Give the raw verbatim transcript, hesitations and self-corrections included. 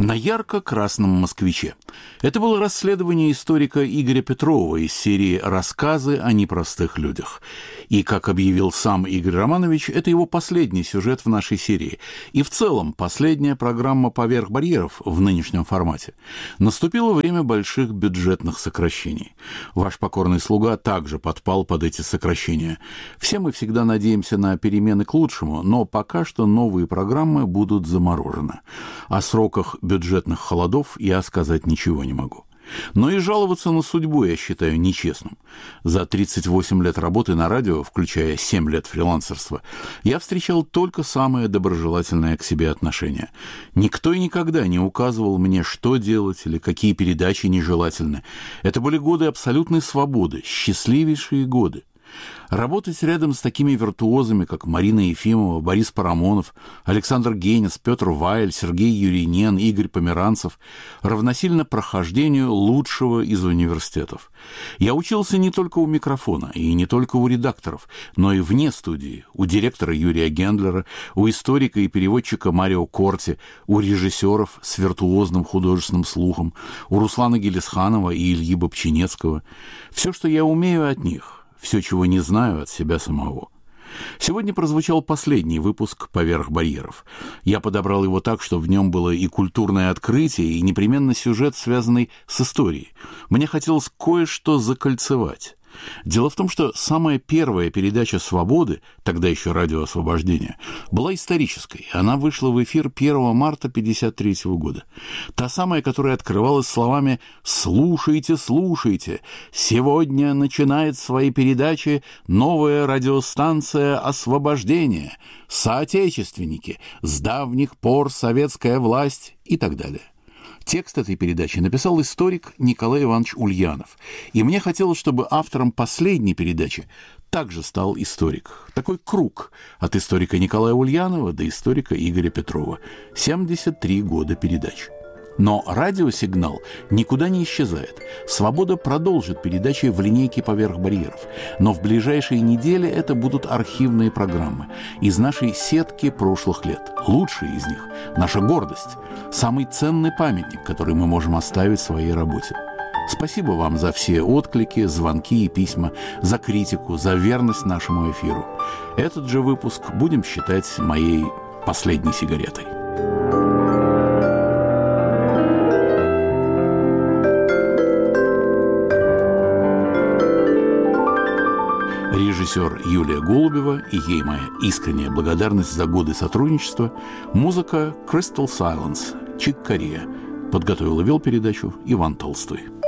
На ярко-красном «Москвиче». Это было расследование историка Игоря Петрова из серии «Рассказы о непростых людях». И, как объявил сам Игорь Романович, это его последний сюжет в нашей серии. И в целом последняя программа «Поверх барьеров» в нынешнем формате. Наступило время больших бюджетных сокращений. Ваш покорный слуга также подпал под эти сокращения. Все мы всегда надеемся на перемены к лучшему, но пока что новые программы будут заморожены. О сроках бюджетных холодов я сказать ничего не могу. Но и жаловаться на судьбу я считаю нечестным. За тридцать восемь лет работы на радио, включая семь лет фрилансерства, я встречал только самое доброжелательное к себе отношение. Никто и никогда не указывал мне, что делать или какие передачи нежелательны. Это были годы абсолютной свободы, счастливейшие годы. Работать рядом с такими виртуозами, как Марина Ефимова, Борис Парамонов, Александр Генис, Петр Вайль, Сергей Юрийнен, Игорь Померанцев равносильно прохождению лучшего из университетов. Я учился не только у микрофона и не только у редакторов, но и вне студии, у директора Юрия Гендлера, у историка и переводчика Марио Корти, у режиссеров с виртуозным художественным слухом, у Руслана Гелисханова и Ильи Бобчинецкого. Все, что я умею от них, все, чего не знаю от себя самого. Сегодня прозвучал последний выпуск «Поверх барьеров». Я подобрал его так, что в нем было и культурное открытие, и непременно сюжет, связанный с историей. Мне хотелось кое-что закольцевать. Дело в том, что самая первая передача «Свободы», тогда еще «Радио Освобождение», была исторической. Она вышла в эфир первого марта тысяча девятьсот пятьдесят третьего года. Та самая, которая открывалась словами «Слушайте, слушайте! Сегодня начинает свои передачи новая радиостанция «Освобождение», «Соотечественники», «С давних пор советская власть» и так далее. Текст этой передачи написал историк Николай Иванович Ульянов. И мне хотелось, чтобы автором последней передачи также стал историк. Такой круг от историка Николая Ульянова до историка Игоря Петрова. семьдесят три года передач. Но радиосигнал никуда не исчезает. «Свобода» продолжит передачи в линейке «Поверх барьеров». Но в ближайшие недели это будут архивные программы из нашей сетки прошлых лет. Лучшие из них – наша гордость, самый ценный памятник, который мы можем оставить в своей работе. Спасибо вам за все отклики, звонки и письма, за критику, за верность нашему эфиру. Этот же выпуск будем считать моей последней сигаретой. Режиссер Юлия Голубева, и ей моя искренняя благодарность за годы сотрудничества. Музыка Crystal Silence, Чик Корея. Подготовил и вел передачу Иван Толстой.